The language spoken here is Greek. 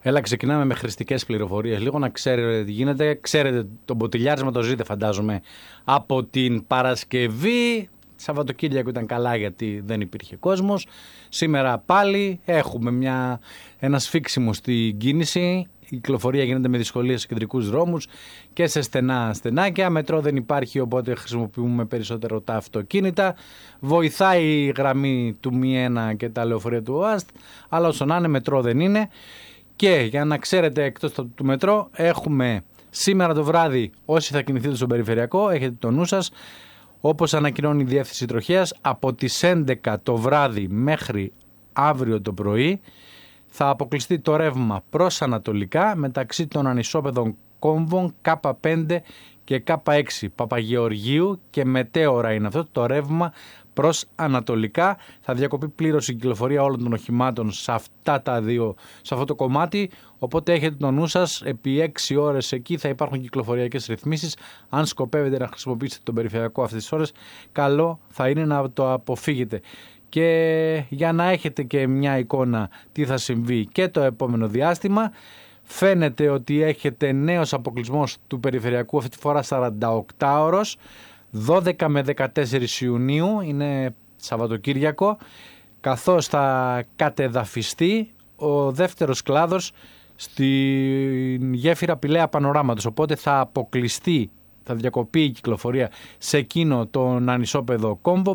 Έλα, ξεκινάμε με χρηστικές πληροφορίες. Λίγο να ξέρετε τι γίνεται. Ξέρετε, το μποτιλιάρισμα το ζείτε, φαντάζομαι, από την Παρασκευή. Σαββατοκύριακο ήταν καλά γιατί δεν υπήρχε κόσμος. Σήμερα πάλι έχουμε ένα σφίξιμο στην κίνηση. Η κυκλοφορία γίνεται με δυσκολίες σε κεντρικούς δρόμους και σε στενά στενάκια. Μετρό δεν υπάρχει, οπότε χρησιμοποιούμε περισσότερο τα αυτοκίνητα. Βοηθάει η γραμμή του ΜΗ1 και τα λεωφορεία του ΟΑΣΤ, αλλά όσο να είναι, μετρό δεν είναι. Και για να ξέρετε, εκτός του μετρό, έχουμε σήμερα το βράδυ, όσοι θα κινηθείτε στον περιφερειακό, έχετε το νου σας, όπως ανακοινώνει η Διεύθυνση Τροχέας, από τις 11 το βράδυ μέχρι αύριο το πρωί θα αποκλειστεί το ρεύμα προς ανατολικά μεταξύ των ανισόπεδων κόμβων K5 και K6 Παπαγεωργίου και μετέωρα είναι αυτό το ρεύμα προς ανατολικά. Θα διακοπεί πλήρως η κυκλοφορία όλων των οχημάτων σε αυτό το κομμάτι, οπότε έχετε το νου σας, επί 6 ώρες εκεί θα υπάρχουν κυκλοφοριακές ρυθμίσεις. Αν σκοπεύετε να χρησιμοποιήσετε τον περιφερειακό αυτές τις ώρες, καλό θα είναι να το αποφύγετε. Και για να έχετε και μια εικόνα τι θα συμβεί και το επόμενο διάστημα, φαίνεται ότι έχετε νέος αποκλεισμός του περιφερειακού, αυτή τη φορά 48 ώρες, 12 με 14 Ιουνίου, είναι Σαββατοκύριακο, καθώς θα κατεδαφιστεί ο δεύτερος κλάδος στην γέφυρα Πηλαία Πανοράματος, οπότε θα αποκλειστεί, θα διακοπεί η κυκλοφορία σε εκείνο τον ανισόπεδο κόμβο